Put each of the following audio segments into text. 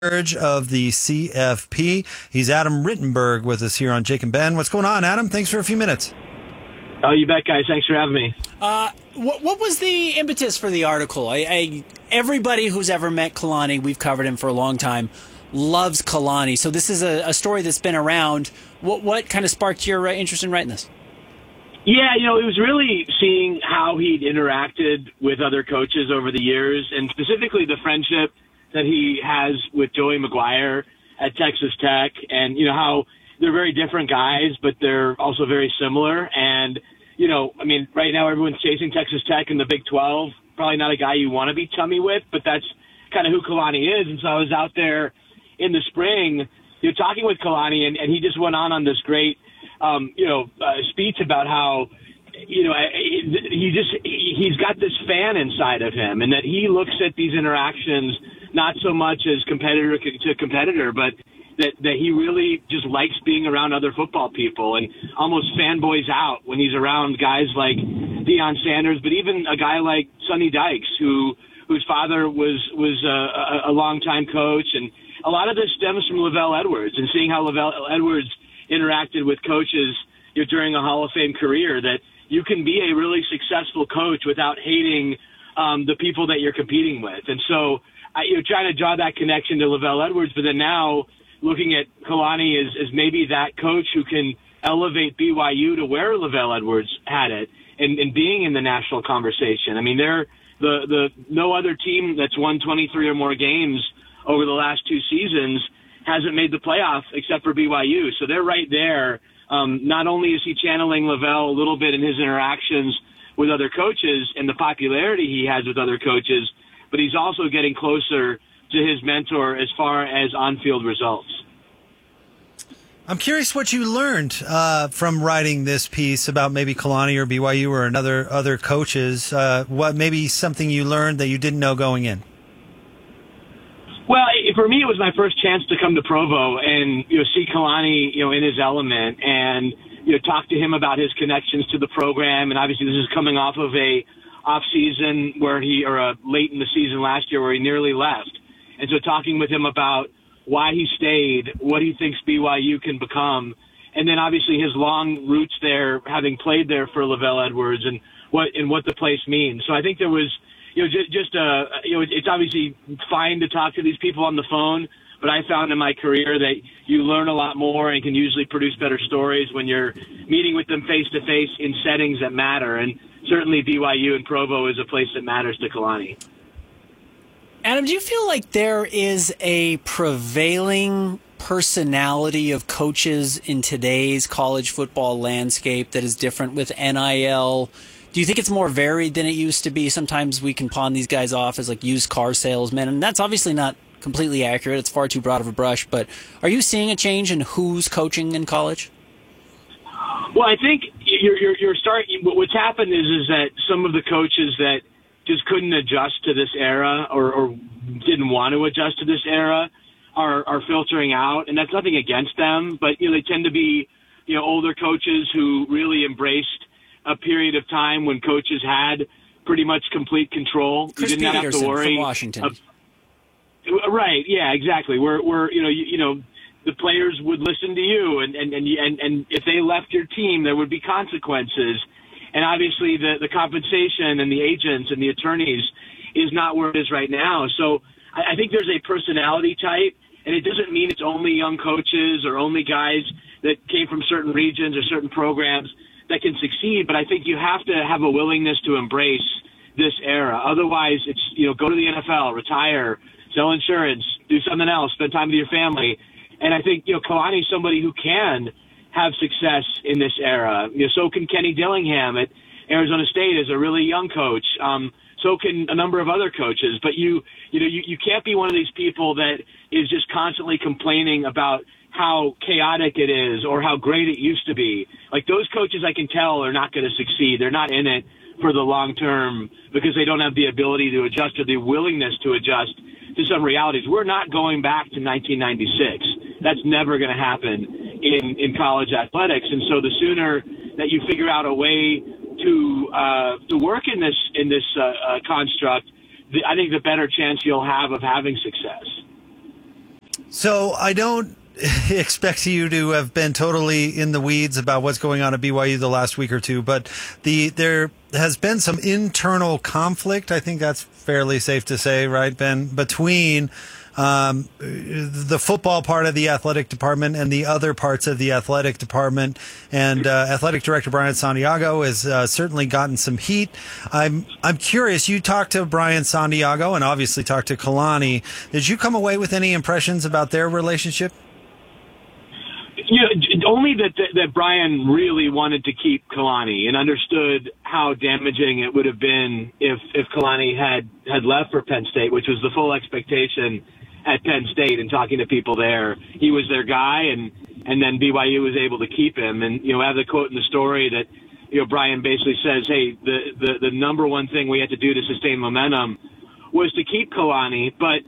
of the CFP. He's Adam Rittenberg with us here on Jake and Ben. What's going on, Adam? Thanks for a few minutes. Oh, you bet, guys. Thanks for having me. What was the impetus for the article? Everybody who's ever met Kalani, we've covered him for a long time, loves Kalani. So this is a story that's been around. What kind of sparked your interest in writing this? Yeah, it was really seeing how he'd interacted with other coaches over the years, and specifically the friendship that he has with Joey McGuire at Texas Tech, and how they're very different guys, but they're also very similar. And right now everyone's chasing Texas Tech in the Big 12. Probably not a guy you want to be chummy with, but that's kind of who Kalani is. And so I was out there in the spring, talking with Kalani, and he just went on this great, speech about how, he's got this fan inside of him, and that he looks at these interactions not so much as competitor to competitor, but that he really just likes being around other football people and almost fanboys out when he's around guys like Deion Sanders, but even a guy like Sonny Dykes, whose father was a longtime coach. And a lot of this stems from LaVell Edwards, and seeing how LaVell Edwards interacted with coaches during a Hall of Fame career, that you can be a really successful coach without hating the people that you're competing with. And so you're trying to draw that connection to LaVell Edwards, but then now looking at Kalani as maybe that coach who can elevate BYU to where LaVell Edwards had it, and being in the national conversation. I mean, they're the no other team that's won 23 or more games over the last two seasons hasn't made the playoff except for BYU. So they're right there. Not only is he channeling LaVell a little bit in his interactions with other coaches and the popularity he has with other coaches, but he's also getting closer to his mentor as far as on-field results. I'm curious what you learned from writing this piece about maybe Kalani or BYU or other coaches. What maybe something you learned that you didn't know going in? Well, for me, it was my first chance to come to Provo and see Kalani in his element, and talk to him about his connections to the program. And obviously, this is coming off of a off season late in the season last year where he nearly left. And so talking with him about why he stayed, what he thinks BYU can become, and then obviously his long roots there, having played there for LaVell Edwards, and what the place means. So I think there was, it's obviously fine to talk to these people on the phone, but I found in my career that you learn a lot more and can usually produce better stories when you're meeting with them face to face in settings that matter. And certainly BYU and Provo is a place that matters to Kalani. Adam, do you feel like there is a prevailing personality of coaches in today's college football landscape that is different with NIL? Do you think it's more varied than it used to be? Sometimes we can pawn these guys off as like used car salesmen, and that's obviously not completely accurate. It's far too broad of a brush. But are you seeing a change in who's coaching in college? Well, I think what's happened is that some of the coaches that just couldn't adjust to this era or didn't want to adjust to this era are filtering out, and that's nothing against them, but they tend to be older coaches who really embraced a period of time when coaches had pretty much complete control. Chris You didn't have Peterson to worry from Washington. Right, yeah, exactly. Where the players would listen to you, and if they left your team, there would be consequences. And obviously the compensation and the agents and the attorneys is not where it is right now. So I think there's a personality type, and it doesn't mean it's only young coaches or only guys that came from certain regions or certain programs that can succeed. But I think you have to have a willingness to embrace this era. Otherwise, it's, go to the NFL, retire, sell insurance, do something else, spend time with your family. And I think, Kalani's somebody who can have success in this era. So can Kenny Dillingham at Arizona State as a really young coach. So can a number of other coaches. But you can't be one of these people that is just constantly complaining about how chaotic it is or how great it used to be. Like, those coaches, I can tell, are not going to succeed. They're not in it for the long term because they don't have the ability to adjust or the willingness to adjust to some realities. We're not going back to 1996. That's never going to happen in college athletics. And so the sooner that you figure out a way to work in this construct, I think the better chance you'll have of having success. So I don't expect you to have been totally in the weeds about what's going on at BYU the last week or two, but there has been some internal conflict. I think that's fairly safe to say, right, Ben, between the football part of the athletic department and the other parts of the athletic department. And athletic director Brian Santiago has certainly gotten some heat. I'm curious. You talked to Brian Santiago and obviously talked to Kalani. Did you come away with any impressions about their relationship? Only that Brian really wanted to keep Kalani and understood how damaging it would have been if Kalani had left for Penn State, which was the full expectation at Penn State. And talking to people there, he was their guy, and then BYU was able to keep him. And I have the quote in the story that Brian basically says, "Hey, the number one thing we had to do to sustain momentum was to keep Kalani, but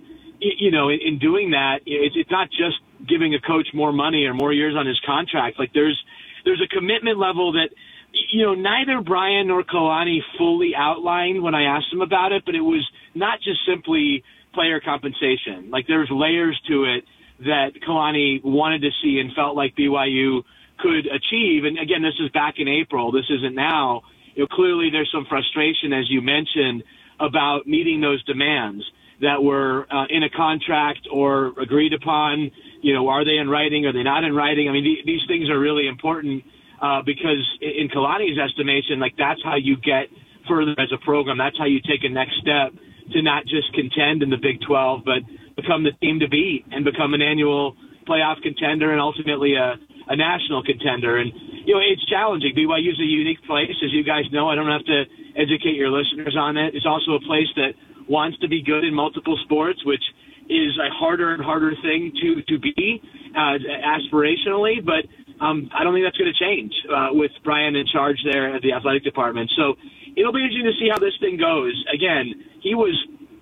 in doing that, it's not just giving a coach more money or more years on his contract. Like there's a commitment level that, neither Brian nor Kalani fully outlined when I asked him about it, but it was not just simply player compensation. Like there's layers to it that Kalani wanted to see and felt like BYU could achieve. And again, this is back in April. This isn't now. Clearly there's some frustration, as you mentioned, about meeting those demands that were in a contract or agreed upon. Are they in writing? Are they not in writing? I mean, these things are really important because in Kalani's estimation, like that's how you get further as a program. That's how you take a next step to not just contend in the Big 12, but become the team to beat and become an annual playoff contender and ultimately a national contender. And, it's challenging. BYU is a unique place, as you guys know. I don't have to educate your listeners on it. It's also a place that wants to be good in multiple sports, which is a harder and harder thing to be aspirationally, but I don't think that's going to change with Brian in charge there at the athletic department. So it'll be interesting to see how this thing goes. Again, he was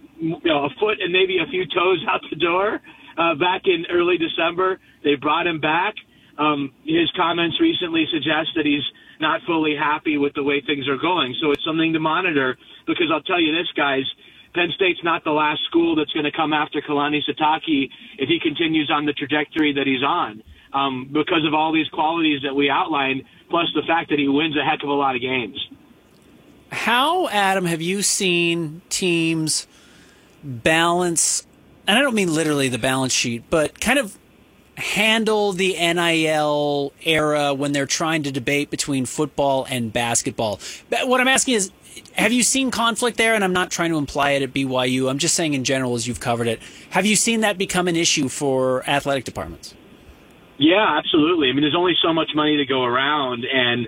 a foot and maybe a few toes out the door back in early December. They brought him back. His comments recently suggest that he's not fully happy with the way things are going. So it's something to monitor because I'll tell you this, guys, Penn State's not the last school that's going to come after Kalani Sitake if he continues on the trajectory that he's on because of all these qualities that we outlined, plus the fact that he wins a heck of a lot of games. How, Adam, have you seen teams balance, and I don't mean literally the balance sheet, but kind of handle the NIL era when they're trying to debate between football and basketball? What I'm asking is, have you seen conflict there? And I'm not trying to imply it at BYU. I'm just saying in general, as you've covered it, have you seen that become an issue for athletic departments? Yeah, absolutely. I mean, there's only so much money to go around. And,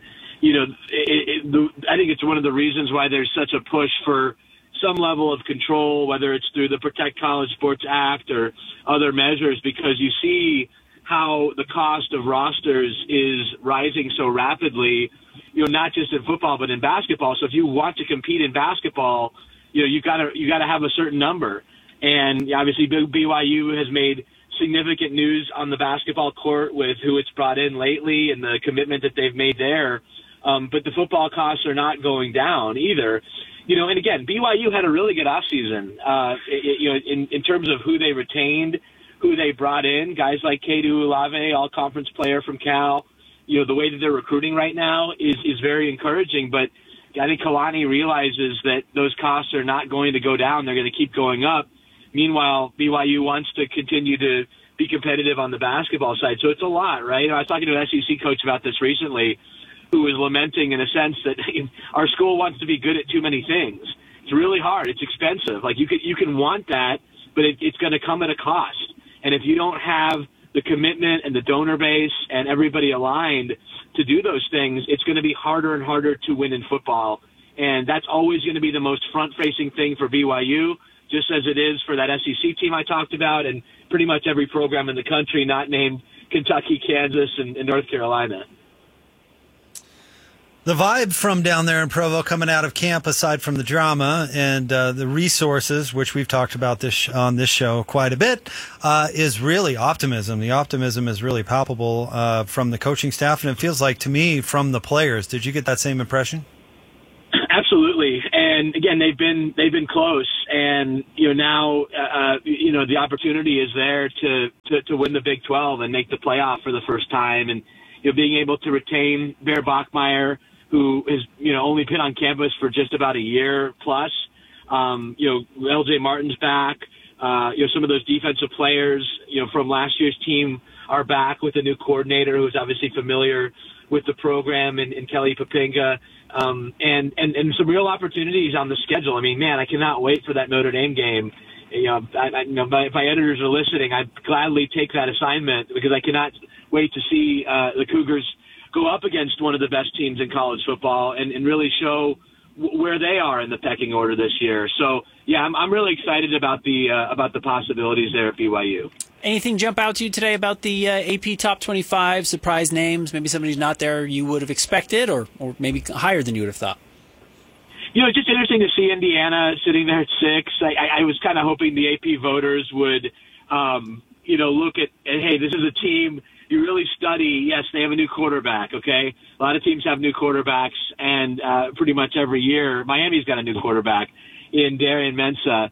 I think it's one of the reasons why there's such a push for some level of control, whether it's through the Protect College Sports Act or other measures, because you see how the cost of rosters is rising so rapidly, not just in football, but in basketball. So if you want to compete in basketball, you gotta have a certain number. And obviously BYU has made significant news on the basketball court with who it's brought in lately and the commitment that they've made there. But the football costs are not going down either. And again, BYU had a really good offseason, in terms of who they retained, who they brought in, guys like Kedu Olave, all-conference player from Cal. The way that they're recruiting right now is very encouraging, but I think Kalani realizes that those costs are not going to go down. They're going to keep going up. Meanwhile, BYU wants to continue to be competitive on the basketball side. So it's a lot, right? I was talking to an SEC coach about this recently who was lamenting in a sense that our school wants to be good at too many things. It's really hard. It's expensive. Like you can want that, but it's going to come at a cost. And if you don't have the commitment and the donor base and everybody aligned to do those things, it's going to be harder and harder to win in football. And that's always going to be the most front-facing thing for BYU, just as it is for that SEC team I talked about and pretty much every program in the country not named Kentucky, Kansas, and North Carolina. The vibe from down there in Provo coming out of camp, aside from the drama and the resources, which we've talked about on this show quite a bit, is really optimism. The optimism is really palpable from the coaching staff, and it feels like to me from the players. Did you get that same impression? Absolutely, and again, they've been close, and now the opportunity is there to win the Big 12 and make the playoff for the first time, and being able to retain Bear Bachmeier, who has only been on campus for just about a year plus. LJ Martin's back. Some of those defensive players from last year's team are back with a new coordinator who's obviously familiar with the program and Kelly Papinga. And some real opportunities on the schedule. I mean, man, I cannot wait for that Notre Dame game. If my editors are listening, I'd gladly take that assignment because I cannot wait to see the Cougars go up against one of the best teams in college football and really show where they are in the pecking order this year. So, yeah, I'm really excited about the possibilities there at BYU. Anything jump out to you today about the AP Top 25 surprise names? Maybe somebody's not there you would have expected or maybe higher than you would have thought? It's just interesting to see Indiana sitting there at 6. I was kind of hoping the AP voters would, look at, hey, this is a team you really study. Yes, they have a new quarterback, okay? A lot of teams have new quarterbacks, and pretty much every year, Miami's got a new quarterback in Darian Mensah.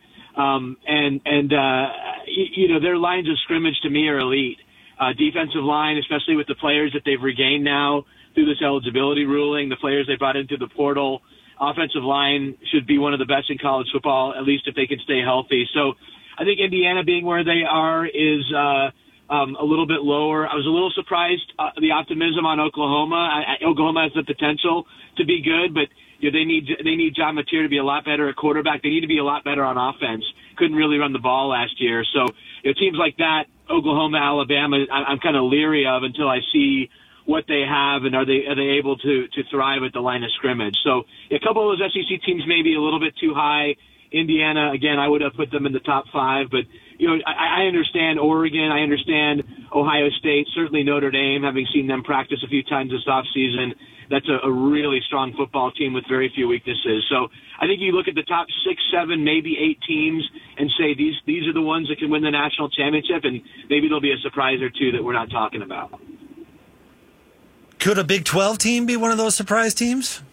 Their lines of scrimmage to me are elite. Defensive line, especially with the players that they've regained now through this eligibility ruling, the players they brought into the portal. Offensive line should be one of the best in college football, at least if they can stay healthy. So I think Indiana being where they are is a little bit lower. I was a little surprised the optimism on Oklahoma. Oklahoma has the potential to be good, but they need John Mateer to be a lot better at quarterback. They need to be a lot better on offense. Couldn't really run the ball last year. So teams like that, Oklahoma, Alabama, I'm kind of leery of until I see what they have and are they able to thrive at the line of scrimmage. So a couple of those SEC teams may be a little bit too high. Indiana, again, I would have put them in the top 5, but I understand Oregon, I understand Ohio State, certainly Notre Dame, having seen them practice a few times this offseason. That's a really strong football team with very few weaknesses. So I think you look at the top 6, 7, maybe 8 teams and say these are the ones that can win the national championship, and maybe there'll be a surprise or two that we're not talking about. Could a Big 12 team be one of those surprise teams?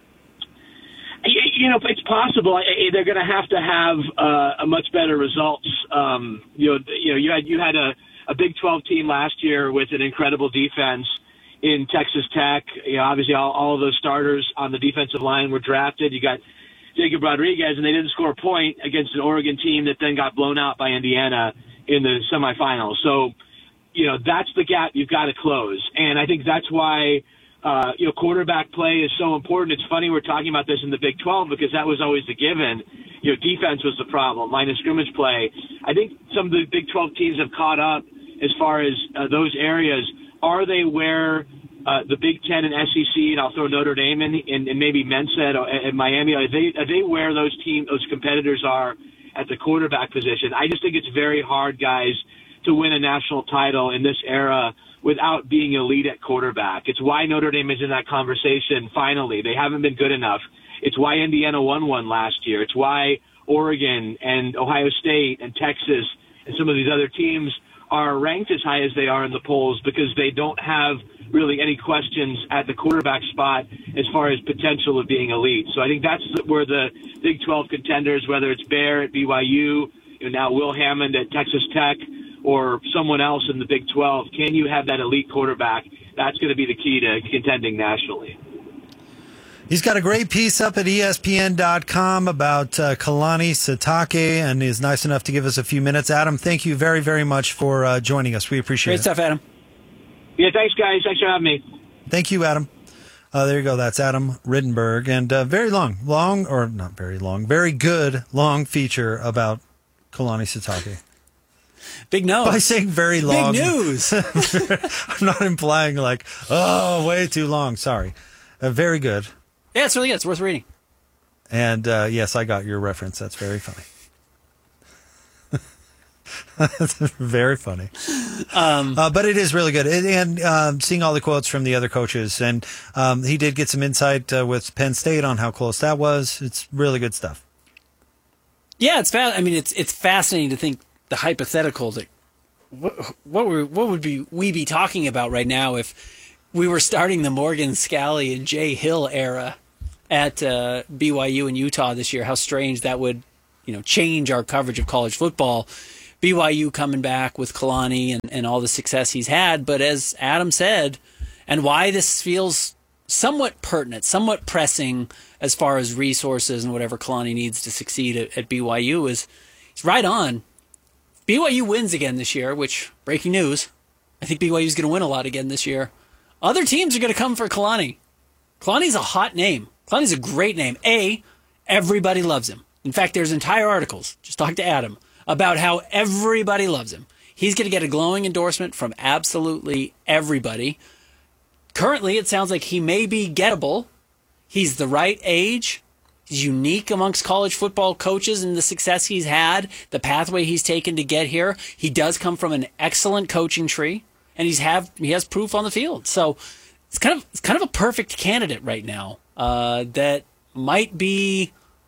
It's possible. They're going to have a much better results. You had a Big 12 team last year with an incredible defense in Texas Tech. Obviously all of those starters on the defensive line were drafted. You got Jacob Rodriguez, and they didn't score a point against an Oregon team that then got blown out by Indiana in the semifinals. So, that's the gap you've got to close. And I think that's why quarterback play is so important. It's funny we're talking about this in the Big 12 because that was always the given. Defense was the problem, line of scrimmage play. I think some of the Big 12 teams have caught up as far as those areas. Are they where the Big 10 and SEC, and I'll throw Notre Dame in, and maybe Mensa and Miami, are they where those competitors are at the quarterback position? I just think it's very hard, guys, to win a national title in this era without being elite at quarterback. It's why Notre Dame is in that conversation finally. They haven't been good enough. It's why Indiana won one last year. It's why Oregon and Ohio State and Texas and some of these other teams are ranked as high as they are in the polls because they don't have really any questions at the quarterback spot as far as potential of being elite. So I think that's where the Big 12 contenders, whether it's Bear at BYU, now Will Hammond at Texas Tech, or someone else in the Big 12, can you have that elite quarterback? That's going to be the key to contending nationally. He's got a great piece up at ESPN.com about Kalani Sitake, and is nice enough to give us a few minutes. Adam, thank you very, very much for joining us. We appreciate it. Great stuff, Adam. Yeah, thanks, guys. Thanks for having me. Thank you, Adam. There you go. That's Adam Rittenberg. And very good, long feature about Kalani Sitake. Big nose. By saying very long. Big news. I'm not implying way too long. Sorry. Very good. Yeah, it's really good. It's worth reading. And yes, I got your reference. That's very funny. That's very funny. But it is really good. And seeing all the quotes from the other coaches. And he did get some insight with Penn State on how close that was. It's really good stuff. Yeah, it's fascinating to think the hypothetical that what would we be talking about right now if we were starting the Morgan Scalley and Jay Hill era at BYU and Utah this year, how strange that would, change our coverage of college football. BYU coming back with Kalani and all the success he's had. But as Adam said, and why this feels somewhat pertinent, somewhat pressing as far as resources and whatever Kalani needs to succeed at BYU is he's right on. BYU wins again this year, which, breaking news, I think BYU is going to win a lot again this year. Other teams are going to come for Kalani. Kalani's a hot name. Kalani's a great name. Everybody loves him. In fact, there's entire articles, just talk to Adam, about how everybody loves him. He's going to get a glowing endorsement from absolutely everybody. Currently, it sounds like he may be gettable. He's the right age. He's unique amongst college football coaches and the success he's had, the pathway he's taken to get here. He does come from an excellent coaching tree, and he has proof on the field. So it's kind of a perfect candidate right now that might be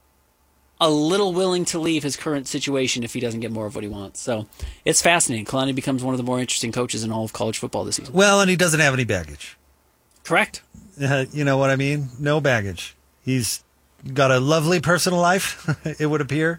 a little willing to leave his current situation if he doesn't get more of what he wants. So it's fascinating. Kalani becomes one of the more interesting coaches in all of college football this season. Well, and he doesn't have any baggage. Correct. You know what I mean? No baggage. He's got a lovely personal life, it would appear.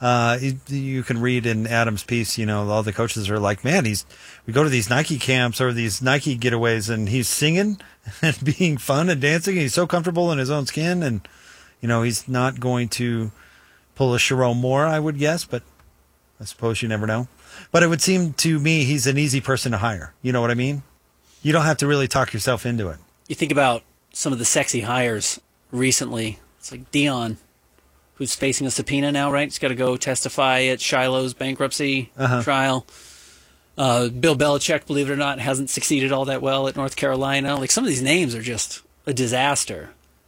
You can read in Adam's piece, all the coaches are like, man, we go to these Nike camps or these Nike getaways and he's singing and being fun and dancing. And he's so comfortable in his own skin. And, he's not going to pull a Sharon Moore, I would guess, but I suppose you never know. But it would seem to me he's an easy person to hire. You know what I mean? You don't have to really talk yourself into it. You think about some of the sexy hires recently. It's like Dion, who's facing a subpoena now, right? He's got to go testify at Shiloh's bankruptcy trial. Bill Belichick, believe it or not, hasn't succeeded all that well at North Carolina. Like, some of these names are just a disaster.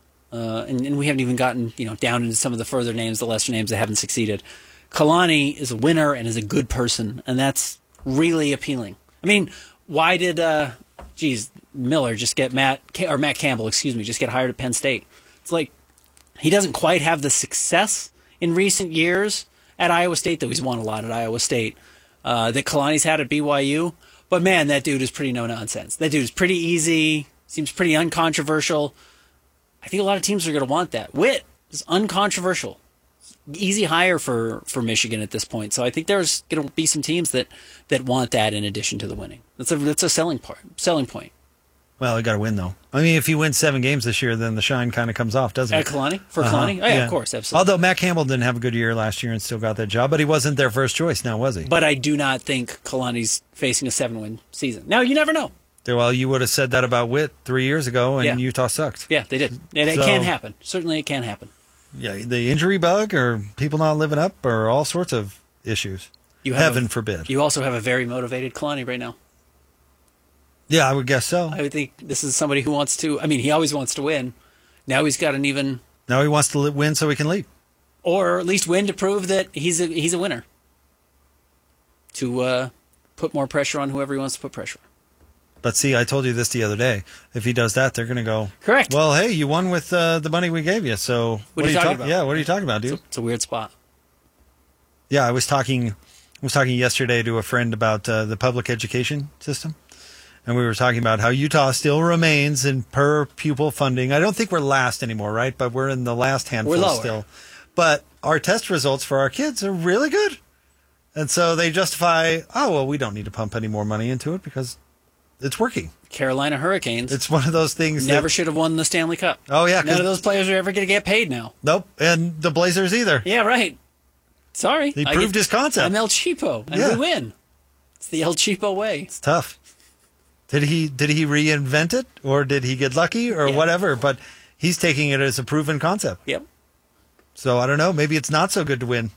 And we haven't even gotten down into some of the further names, the lesser names that haven't succeeded. Kalani is a winner and is a good person, and that's really appealing. I mean, why did Miller just get Matt Campbell, just get hired at Penn State? It's like he doesn't quite have the success in recent years at Iowa State, though he's won a lot at Iowa State, that Kalani's had at BYU. But man, that dude is pretty no nonsense. That dude is pretty easy, seems pretty uncontroversial. I think a lot of teams are going to want that. Witt is uncontroversial. Easy hire for Michigan at this point. So I think there's going to be some teams that want that in addition to the winning. That's a selling point. Well, you got to win, though. I mean, if you win 7 games this year, then the shine kind of comes off, doesn't it? At Kalani? For Kalani? Oh, yeah, of course, absolutely. Although Matt Campbell didn't have a good year last year and still got that job, but he wasn't their first choice now, was he? But I do not think Kalani's facing a 7-win season. Now, you never know. Well, you would have said that about Witt 3 years ago, and Utah sucked. Yeah, they did. It can happen. Certainly it can happen. Yeah, the injury bug or people not living up or all sorts of issues. Heaven forbid. You also have a very motivated Kalani right now. Yeah, I would guess so. I would think this is somebody who wants to, he always wants to win. Now he's got an even... Now he wants to win so he can leave. Or at least win to prove that he's a winner. To put more pressure on whoever he wants to put pressure on. But see, I told you this the other day. If he does that, they're going to go, correct. Well, hey, you won with the money we gave you. So what are you talking about? Yeah, what are you talking about, dude? It's a weird spot. Yeah, I was talking yesterday to a friend about the public education system, and we were talking about how Utah still remains in per pupil funding. I don't think we're last anymore, right? But we're in the last handful still. But our test results for our kids are really good, and so they justify, we don't need to pump any more money into it because it's working. Carolina Hurricanes. It's one of those things never should have won the Stanley Cup. Oh, yeah. None of those players are ever going to get paid now. Nope. And the Blazers either. Yeah, right. Sorry. He proved his concept. I'm El Cheapo, and we win. It's the El Cheapo way. It's tough. Did he reinvent it, or did he get lucky, or whatever? But he's taking it as a proven concept. Yep. So I don't know. Maybe it's not so good to win.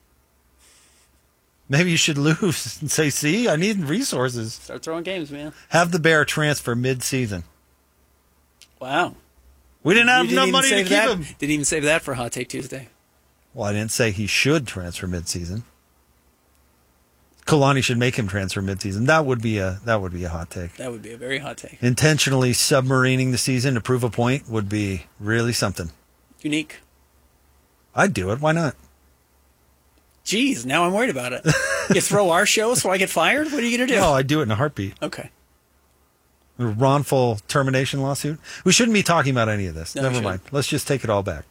Maybe you should lose and say, see, I need resources. Start throwing games, man. Have the Bear transfer mid-season. Wow. We didn't have enough money to keep him. Didn't even save that for Hot Take Tuesday. Well, I didn't say he should transfer mid-season. Kalani should make him transfer mid-season. That would be a hot take. That would be a very hot take. Intentionally submarining the season to prove a point would be really something. Unique. I'd do it. Why not? Jeez, now I'm worried about it. You throw our show so I get fired? What are you going to do? No, I'd do it in a heartbeat. Okay. A wrongful termination lawsuit. We shouldn't be talking about any of this. No, Never mind. Let's just take it all back.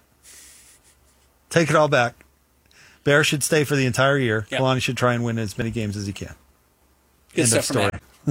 Take it all back. Bear should stay for the entire year. Yep. Kalani should try and win as many games as he can. Good End stuff of from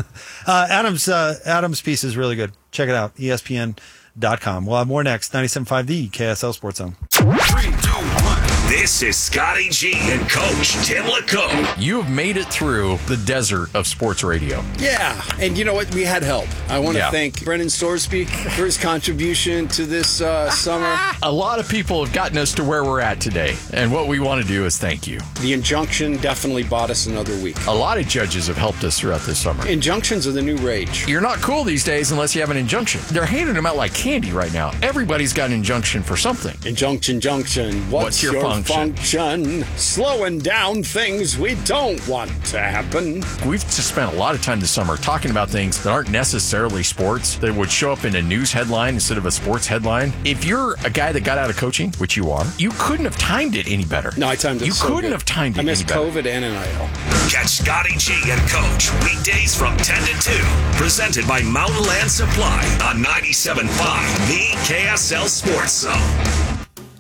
story. Adam's piece is really good. Check it out. ESPN.com. We'll have more next. 97.5 The KSL Sports Zone. 3, 2, 1. This is Scotty G and Coach Tim LaCombe. You have made it through the desert of sports radio. Yeah, and you know what? We had help. I want to Yeah. thank Brendan Storsby for his contribution to this summer. A lot of people have gotten us to where we're at today, and what we want to do is thank you. The injunction definitely bought us another week. A lot of judges have helped us throughout this summer. Injunctions are the new rage. You're not cool these days unless you have an injunction. They're handing them out like candy right now. Everybody's got an injunction for something. Injunction, junction. What's your function? Slowing down things we don't want to happen. We've just spent a lot of time this summer talking about things that aren't necessarily sports, that would show up in a news headline instead of a sports headline. If you're a guy that got out of coaching, which you are, you couldn't have timed it any better. No, I timed it You so couldn't good. have timed it I missed any better. COVID and NIL. Catch Scotty G and Coach weekdays from 10 to 2. Presented by Mountain Land Supply on 97.5 The KSL Sports Zone.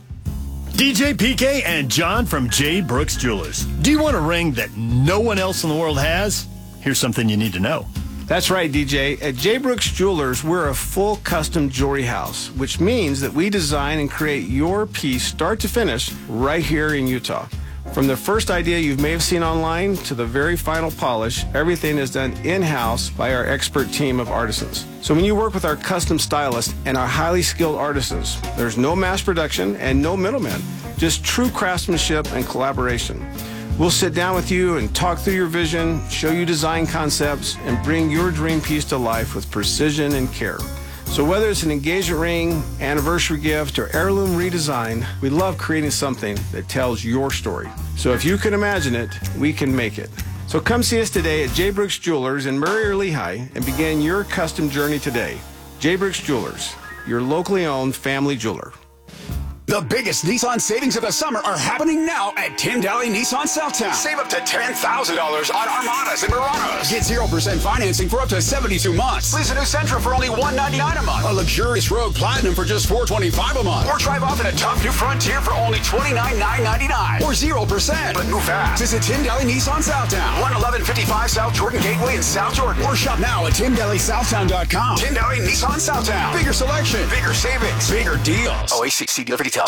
DJ PK and John from J. Brooks Jewelers. Do you want a ring that no one else in the world has? Here's something you need to know. That's right, DJ. At J. Brooks Jewelers, we're a full custom jewelry house, which means that we design and create your piece start to finish right here in Utah. From the first idea you may have seen online to the very final polish, everything is done in-house by our expert team of artisans. So when you work with our custom stylists and our highly skilled artisans, there's no mass production and no middlemen, just true craftsmanship and collaboration. We'll sit down with you and talk through your vision, show you design concepts, and bring your dream piece to life with precision and care. So whether it's an engagement ring, anniversary gift, or heirloom redesign, we love creating something that tells your story. So if you can imagine it, we can make it. So come see us today at J. Brooks Jewelers in Murray or Lehigh and begin your custom journey today. J. Brooks Jewelers, your locally owned family jeweler. The biggest Nissan savings of the summer are happening now at Tim Daly Nissan Southtown. Save up to $10,000 on Armadas and Muranos. Get 0% financing for up to 72 months. Lease a new Sentra for only $199 a month. A luxurious Rogue Platinum for just $425 a month. Or drive off in a tough new Frontier for only $29,999. Or 0%. But move fast. Visit Tim Daly Nissan Southtown. 11155 South Jordan Gateway in South Jordan. Or shop now at TimDalySouthtown.com. Tim Daly Nissan Southtown. Bigger selection. Bigger savings. Bigger deals. OACC dealer for details.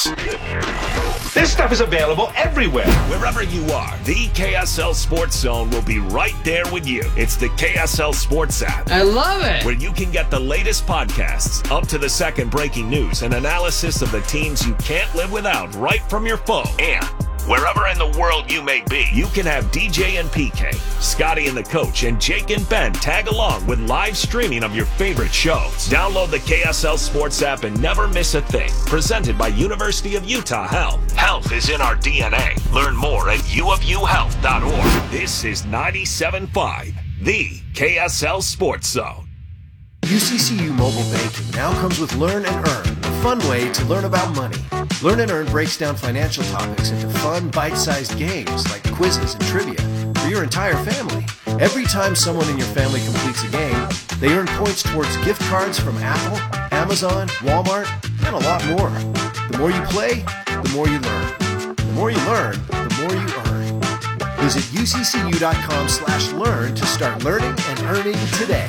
This stuff is available everywhere. Wherever you are, the KSL Sports Zone will be right there with you. It's the KSL Sports app. I love it. Where you can get the latest podcasts, up to the second breaking news, and analysis of the teams you can't live without right from your phone. And wherever in the world you may be, you can have DJ and PK, Scotty and the Coach, and Jake and Ben tag along with live streaming of your favorite shows. Download the KSL Sports app and never miss a thing. Presented by University of Utah Health. Health is in our DNA. Learn more at uofuhealth.org. This is 97.5, the KSL Sports Zone. UCCU Mobile Banking now comes with Learn and Earn, a fun way to learn about money. Learn and Earn breaks down financial topics into fun, bite-sized games like quizzes and trivia for your entire family. Every time someone in your family completes a game, they earn points towards gift cards from Apple, Amazon, Walmart, and a lot more. The more you play, the more you learn. The more you learn, the more you earn. Visit uccu.com/learn to start learning and earning today.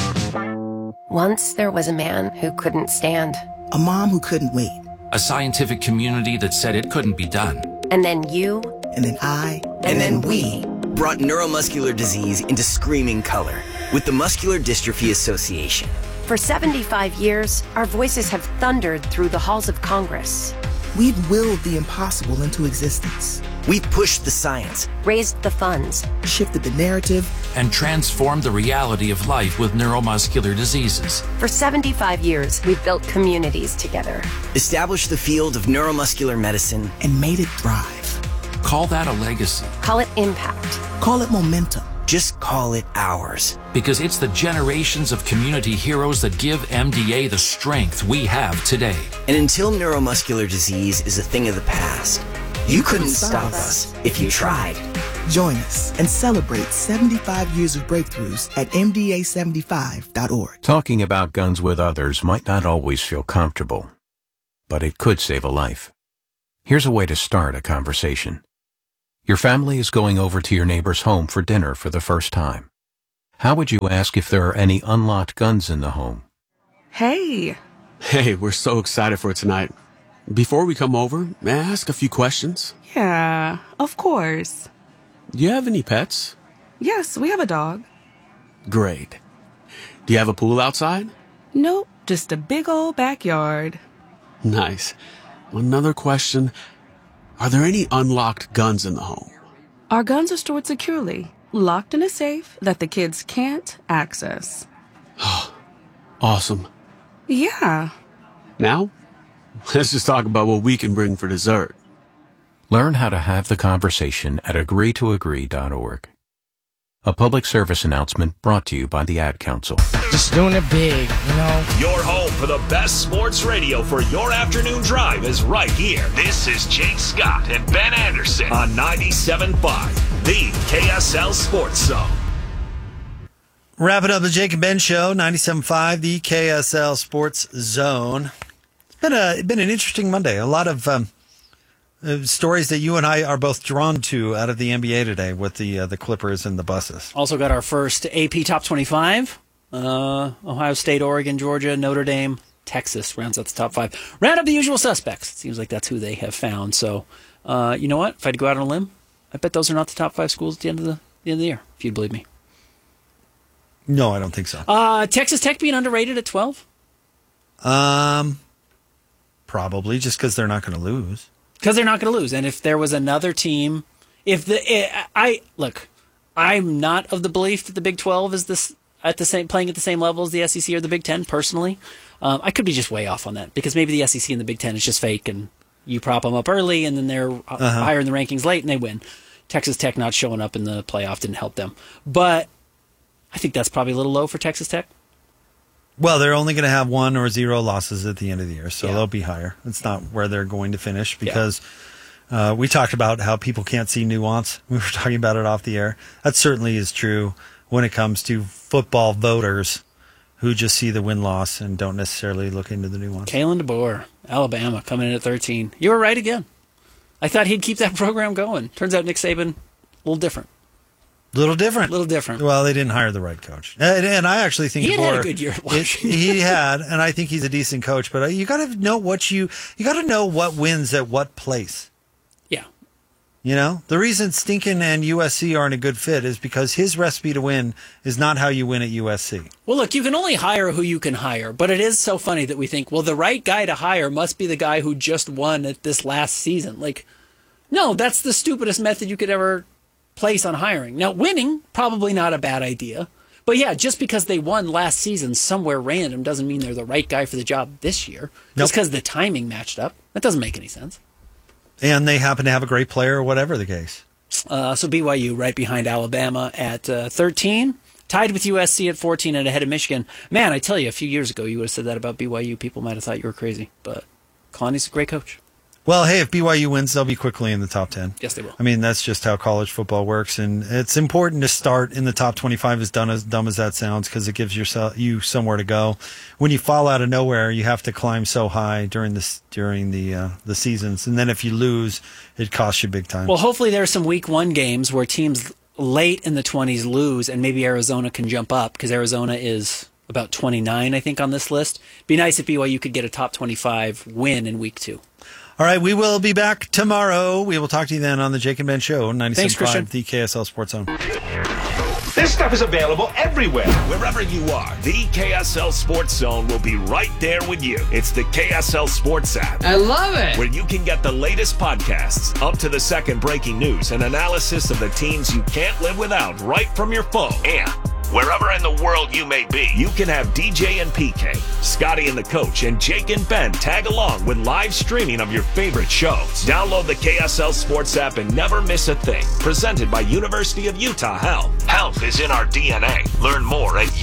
Once there was a man who couldn't stand. A mom who couldn't wait. A scientific community that said it couldn't be done. And then you. And then I. And then we brought neuromuscular disease into screaming color with the Muscular Dystrophy Association. For 75 years, our voices have thundered through the halls of Congress. We've willed the impossible into existence. We've pushed the science, raised the funds, shifted the narrative, and transformed the reality of life with neuromuscular diseases. For 75 years, we've built communities together, established the field of neuromuscular medicine, and made it thrive. Call that a legacy. Call it impact. Call it momentum. Just call it ours. Because it's the generations of community heroes that give MDA the strength we have today. And until neuromuscular disease is a thing of the past, you couldn't stop us if you tried. Join us and celebrate 75 years of breakthroughs at MDA75.org. Talking about guns with others might not always feel comfortable, but it could save a life. Here's a way to start a conversation. Your family is going over to your neighbor's home for dinner for the first time. How would you ask if there are any unlocked guns in the home? Hey. Hey, we're so excited for tonight. Before we come over, may I ask a few questions? Yeah, of course. Do you have any pets? Yes, we have a dog. Great. Do you have a pool outside? Nope, just a big old backyard. Nice. Another question. Are there any unlocked guns in the home? Our guns are stored securely, locked in a safe that the kids can't access. Awesome. Yeah. Now, let's just talk about what we can bring for dessert. Learn how to have the conversation at agreetoagree.org. A public service announcement brought to you by the Ad Council. Just doing it big, you know? Your home for the best sports radio for your afternoon drive is right here. This is Jake Scott and Ben Anderson on 97.5, the KSL Sports Zone. Wrap it up, the Jake and Ben Show, 97.5, the KSL Sports Zone. It's been an interesting Monday. A lot of stories that you and I are both drawn to out of the NBA today with the Clippers and the buses. Also got our first AP Top 25. Ohio State, Oregon, Georgia, Notre Dame, Texas rounds out the top 5. Round up the usual suspects. It seems like that's who they have found. So, you know what? If I had to go out on a limb, I bet those are not the top 5 schools at the end of the year, if you'd believe me. No, I don't think so. Texas Tech being underrated at 12? Probably, just because they're not going to lose. Because they're not going to lose. And if there was another team, I'm not of the belief that the Big 12 is playing at the same level as the SEC or the Big 10, personally. I could be just way off on that, because maybe the SEC and the Big 10 is just fake, and you prop them up early, and then they're higher in the rankings late, and they win. Texas Tech not showing up in the playoff didn't help them. But I think that's probably a little low for Texas Tech. Well, they're only going to have 1 or 0 losses at the end of the year, so they'll be higher. It's not where they're going to finish, because we talked about how people can't see nuance. We were talking about it off the air. That certainly is true when it comes to football voters who just see the win-loss and don't necessarily look into the nuance. Kalen DeBoer, Alabama, coming in at 13. You were right again. I thought he'd keep that program going. Turns out Nick Saban, a little different. Little different. Well, they didn't hire the right coach, and I actually think he had a good year at Washington. He had, and I think he's a decent coach. But you got to know you got to know what wins at what place. Yeah, you know the reason Stinkin' and USC aren't a good fit is because his recipe to win is not how you win at USC. Well, look, you can only hire who you can hire, but it is so funny that we think, well, the right guy to hire must be the guy who just won at this last season. Like, no, that's the stupidest method you could ever place on hiring. Now, winning, probably not a bad idea. But yeah, just because they won last season somewhere random doesn't mean they're the right guy for the job this year. Just because the timing matched up. That doesn't make any sense. And they happen to have a great player or whatever the case. So BYU right behind Alabama at 13. Tied with USC at 14 and ahead of Michigan. Man, I tell you, a few years ago you would have said that about BYU. People might have thought you were crazy. But Kalani's a great coach. Well, hey, if BYU wins, they'll be quickly in the top 10. Yes, they will. I mean, that's just how college football works, and it's important to start in the top 25, as dumb as that sounds, because it gives you somewhere to go. When you fall out of nowhere, you have to climb so high during the seasons, and then if you lose, it costs you big time. Well, hopefully there are some week 1 games where teams late in the 20s lose, and maybe Arizona can jump up, because Arizona is about 29, I think, on this list. Be nice if BYU could get a top 25 win in week 2. All right, we will be back tomorrow. We will talk to you then on the Jake and Ben Show, 97.5, the KSL Sports Zone. This stuff is available everywhere. Wherever you are, the KSL Sports Zone will be right there with you. It's the KSL Sports app. I love it. Where you can get the latest podcasts, up to the second breaking news, and analysis of the teams you can't live without right from your phone. And wherever in the world you may be, you can have DJ and PK, Scotty and the Coach, and Jake and Ben tag along with live streaming of your favorite shows. Download the KSL Sports app and never miss a thing. Presented by University of Utah Health. Health is in our DNA. Learn more at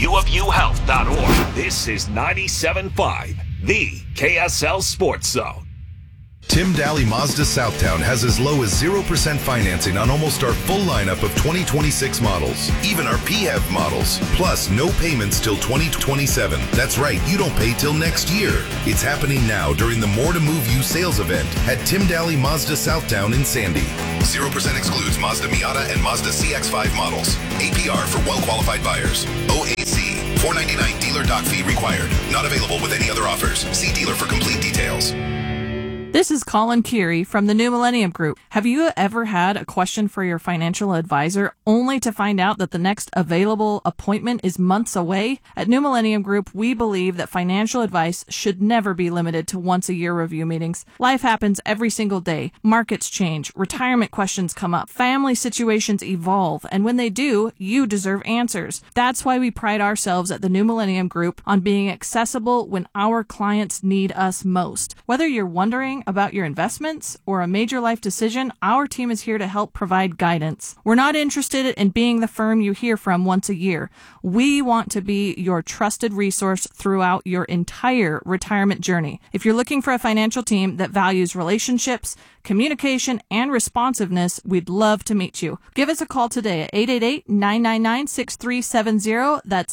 uofuhealth.org. This is 97.5, the KSL Sports Zone. Tim Daly Mazda Southtown has as low as 0% financing on almost our full lineup of 2026 models, even our PHEV models, plus no payments till 2027. That's right, you don't pay till next year. It's happening now during the More to Move You sales event at Tim Daly Mazda Southtown in Sandy. 0% excludes Mazda Miata and Mazda CX-5 models. APR for well-qualified buyers. OAC. $4.99 dealer doc fee required. Not available with any other offers. See dealer for complete details. This is Colin Keary from the New Millennium Group. Have you ever had a question for your financial advisor only to find out that the next available appointment is months away? At New Millennium Group, we believe that financial advice should never be limited to once-a-year review meetings. Life happens every single day. Markets change. Retirement questions come up. Family situations evolve. And when they do, you deserve answers. That's why we pride ourselves at the New Millennium Group on being accessible when our clients need us most. Whether you're wondering about your investments or a major life decision, our team is here to help provide guidance. We're not interested in being the firm you hear from once a year. We want to be your trusted resource throughout your entire retirement journey. If you're looking for a financial team that values relationships, communication, and responsiveness, we'd love to meet you. Give us a call today at 888-999-6370. That's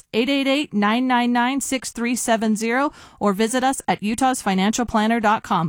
888-999-6370, or visit us at utahsfinancialplanner.com.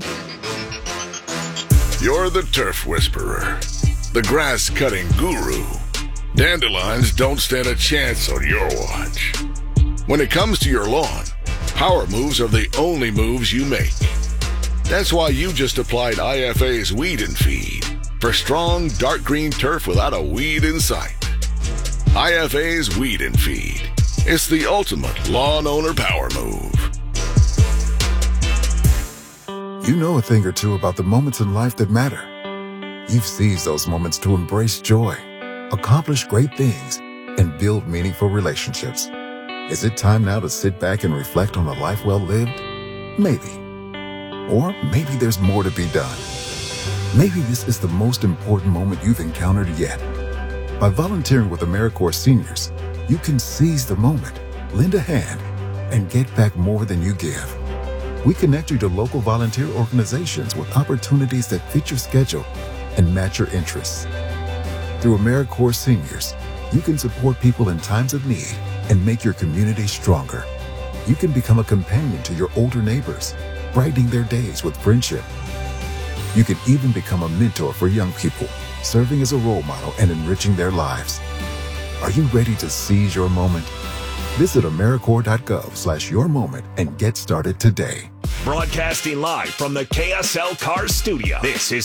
You're the turf whisperer, the grass-cutting guru. Dandelions don't stand a chance on your watch. When it comes to your lawn, power moves are the only moves you make. That's why you just applied IFA's Weed and Feed for strong, dark green turf without a weed in sight. IFA's Weed and Feed. It's the ultimate lawn owner power move. You know a thing or two about the moments in life that matter. You've seized those moments to embrace joy, accomplish great things, and build meaningful relationships. Is it time now to sit back and reflect on a life well lived? Maybe. Or maybe there's more to be done. Maybe this is the most important moment you've encountered yet. By volunteering with AmeriCorps Seniors, you can seize the moment, lend a hand, and get back more than you give. We connect you to local volunteer organizations with opportunities that fit your schedule and match your interests. Through AmeriCorps Seniors, you can support people in times of need and make your community stronger. You can become a companion to your older neighbors, brightening their days with friendship. You can even become a mentor for young people, serving as a role model and enriching their lives. Are you ready to seize your moment? Visit AmeriCorps.gov/yourmoment and get started today. Broadcasting live from the KSL Cars Studio, this is